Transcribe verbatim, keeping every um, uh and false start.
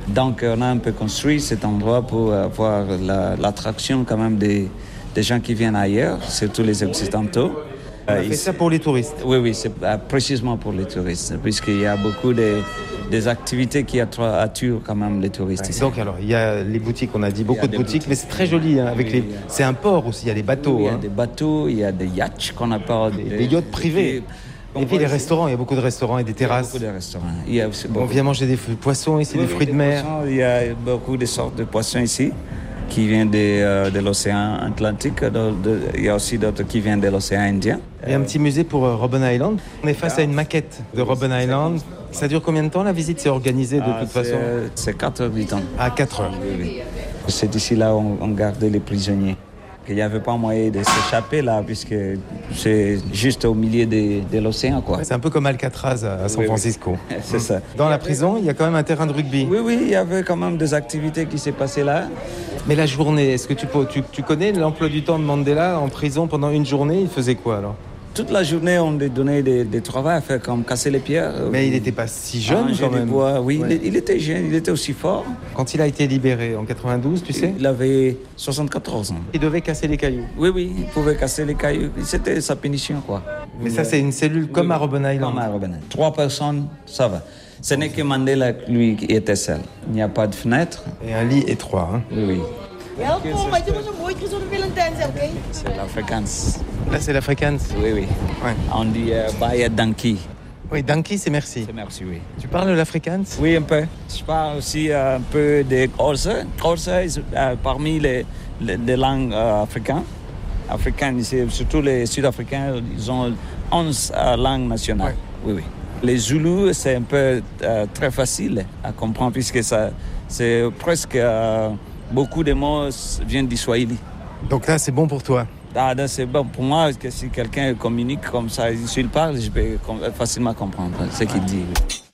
Donc, on a un peu construit cet endroit pour avoir la, l'attraction quand même des, des gens qui viennent ailleurs, surtout les Occidentaux. On a fait ça pour les touristes. Oui, oui, c'est précisément pour les touristes, puisqu'il y a beaucoup de, des activités qui attirent quand même les touristes Ouais, ici. donc alors, il y a les boutiques, on a dit beaucoup de boutiques, boutiques, mais c'est très joli. Hein, avec oui, les... oui. C'est un port aussi, il y a des bateaux. Oui, il y a hein. des bateaux, il y a des yachts qu'on appelle... Des, des yachts privés. Et, et puis les restaurants, il y a beaucoup de restaurants et des terrasses. Il y a beaucoup de restaurants. Il y a aussi beaucoup... On vient manger des poissons ici, oui, des fruits oui, de mer. Poissons, il y a beaucoup de sortes de poissons ici qui viennent de, euh, de l'océan Atlantique. De, de, il y a aussi d'autres qui viennent de l'océan Indien. Il y a un petit musée pour euh, Robben Island. On est face à une maquette de Robben Island. Ça dure combien de temps la visite? C'est organisé de ah, toute c'est, façon C'est quatre heures du temps. À quatre heures. Oui, oui. C'est ici là où on, on gardait les prisonniers. Il n'y avait pas moyen de s'échapper là, puisque c'est juste au milieu de, de l'océan, quoi. C'est un peu comme Alcatraz à San oui, Francisco. Oui. C'est ça. Dans la prison, il y a quand même un terrain de rugby. Oui, oui, il y avait quand même des activités qui s'est passées là. Mais la journée, est-ce que tu, tu, tu connais l'emploi du temps de Mandela en prison pendant une journée? Il faisait quoi alors? Toute la journée, on lui donnait des, des travaux à faire, comme casser les pierres. Mais il n'était pas si jeune ah, quand même. Bois. Oui, ouais. il, il était jeune, il était aussi fort. Quand il a été libéré en quatre-vingt-douze, tu sais? Il avait soixante-quatorze ans. Il devait casser les cailloux. Oui, oui, il pouvait casser les cailloux. C'était sa punition, quoi. Mais ça, c'est une cellule comme oui, à Robben Island. Comme à Robben Island. Trois personnes, ça va. Ce n'est que Mandela, lui, qui était seul. Il n'y a pas de fenêtre. Et un lit étroit. Hein. Oui, oui. Welkom, wij doen zo mooi gezonde Valentijns, oké? C'est l'Afrikaans. Là, c'est l'Afrikaans. Oui, oui. Ouais. On dit euh, Baya Danki. Oui, Danki, c'est merci. C'est merci, oui. Tu parles l'Afrikaans? Oui, un peu. Je parle aussi euh, un peu de Xhosa. Xhosa est euh, parmi les, les, les langues euh, africaines. Africaines, surtout les Sud-Africains, ils ont onze euh, langues nationales. Ouais. Oui, oui. Les Zoulous, c'est un peu euh, très facile à comprendre puisque ça, c'est presque... Euh, beaucoup de mots viennent du Swahili. Donc là, c'est bon pour toi? Ah, là, c'est bon pour moi, que si quelqu'un communique comme ça, s'il parle, je peux facilement comprendre ce qu'il dit.